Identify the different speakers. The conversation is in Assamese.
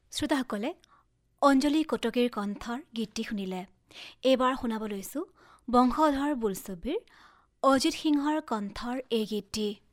Speaker 1: শ্ৰোতাসকলে অঞ্জলি কটকীৰ কণ্ঠৰ গীতটি শুনিলে। এইবাৰ শুনাব লৈছোঁ বংশধৰ বোলছবিৰ অজিত সিংহৰ কণ্ঠৰ এই গীতটি।